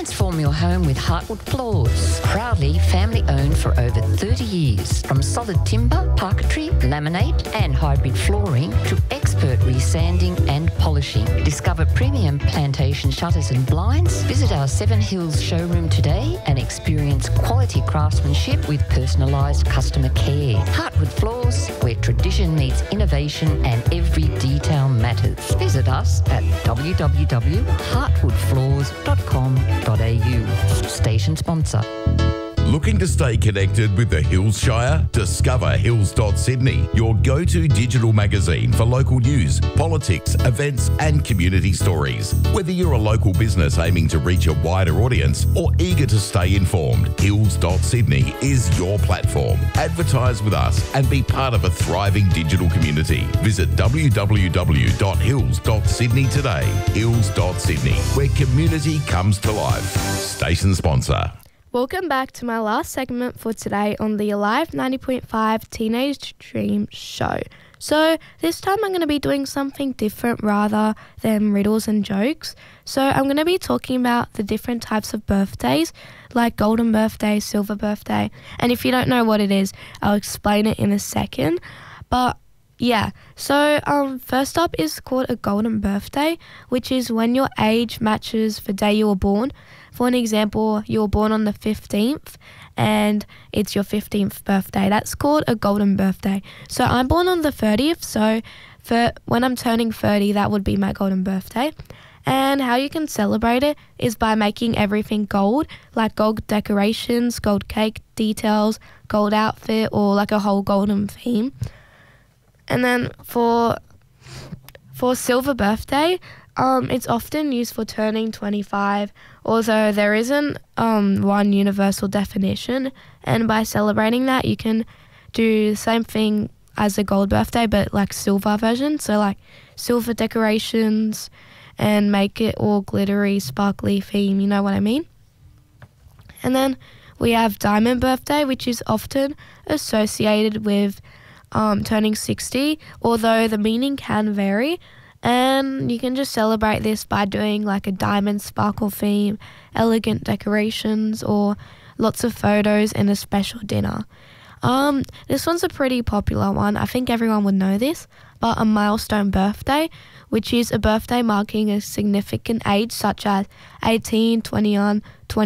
Transform your home with Heartwood Floors. Proudly family owned for over 30 years. From solid timber, parquetry, laminate and hybrid flooring to expert resanding and polishing. Discover premium plantation shutters and blinds. Visit our Seven Hills showroom today and experience quality craftsmanship with personalised customer care. Heartwood Floors, where tradition meets innovation and every detail matters. Visit us at www.heartwoodfloors.com.au. Station sponsor. Looking to stay connected with the Hills Shire? Discover Hills.Sydney, your go-to digital magazine for local news, politics, events and community stories. Whether you're a local business aiming to reach a wider audience or eager to stay informed, Hills.Sydney is your platform. Advertise with us and be part of a thriving digital community. Visit www.hills.sydney today. Hills.Sydney, where community comes to life. Station sponsor. Welcome back to my last segment for today on the Alive 90.5 Teenage Dream Show. So this time I'm going to be doing something different rather than riddles and jokes. So I'm going to be talking about the different types of birthdays, like golden birthday, silver birthday. And if you don't know what it is, I'll explain it in a second. But yeah, so first up is called a golden birthday, which is when your age matches the day you were born. For an example, you were born on the 15th and it's your 15th birthday. That's called a golden birthday. So I'm born on the 30th, so when I'm turning 30, that would be my golden birthday. And how you can celebrate it is by making everything gold, like gold decorations, gold cake details, gold outfit, or like a whole golden theme. And then for silver birthday, it's often used for turning 25, although there isn't one universal definition. And by celebrating that, you can do the same thing as a gold birthday, but like silver version. So like silver decorations and make it all glittery, sparkly theme, you know what I mean? And then we have diamond birthday, which is often associated with turning 60, although the meaning can vary. And you can just celebrate this by doing like a diamond sparkle theme, elegant decorations, or lots of photos and a special dinner. This one's a pretty popular one. I think everyone would know this, but a milestone birthday, which is a birthday marking a significant age such as 18, 21,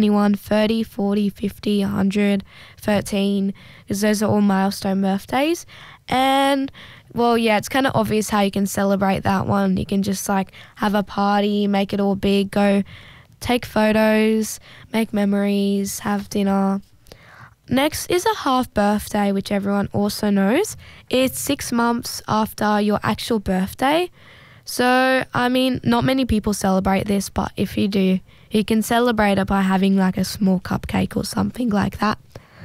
30, 40, 50, 100, 13, because those are all milestone birthdays. And well, yeah, it's kind of obvious how you can celebrate that one. You can just like have a party, make it all big, go take photos, make memories, have dinner. Next is a half birthday, which everyone also knows. It's 6 months after your actual birthday. So, I mean, not many people celebrate this, but if you do, you can celebrate it by having like a small cupcake or something like that.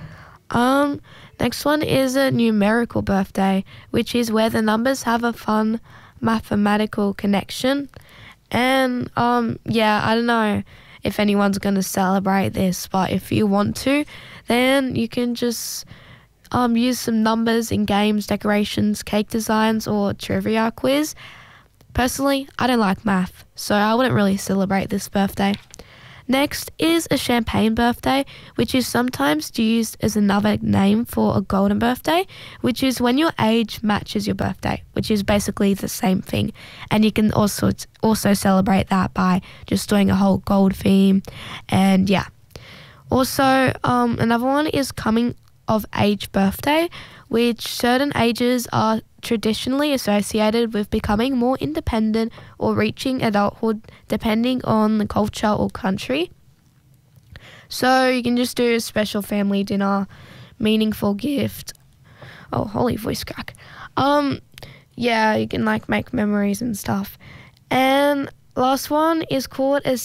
Next one is a numerical birthday, which is where the numbers have a fun mathematical connection. And yeah, I don't know if anyone's going to celebrate this, but if you want to, then you can just use some numbers in games, decorations, cake designs, or trivia quiz. Personally, I don't like math, so I wouldn't really celebrate this birthday. Next is a champagne birthday, which is sometimes used as another name for a golden birthday, which is when your age matches your birthday, which is basically the same thing. And you can also celebrate that by just doing a whole gold theme. And yeah. Also, another one is coming of age birthday, which certain ages are traditionally associated with becoming more independent or reaching adulthood depending on the culture or country. So you can just do a special family dinner, meaningful gift. Oh, holy voice crack. Yeah, you can like make memories and stuff. And last one is called a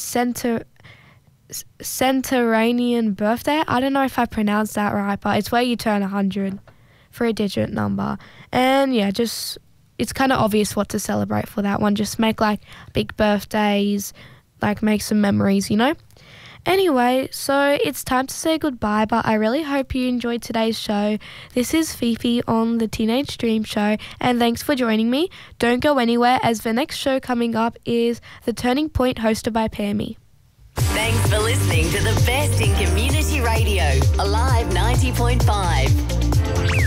centenarian birthday. I don't know if I pronounced that right, but it's where you turn 100 for a digit number. And yeah, just it's kind of obvious what to celebrate for that one. Just make like big birthdays, like make some memories, you know. Anyway, so it's time to say goodbye, but I really hope you enjoyed today's show. This is Fifi on the Teenage Dream Show, and thanks for joining me. Don't go anywhere, as the next show coming up is The Turning Point, hosted by Pammy. Thanks for listening to the best in community radio, Alive 90.5.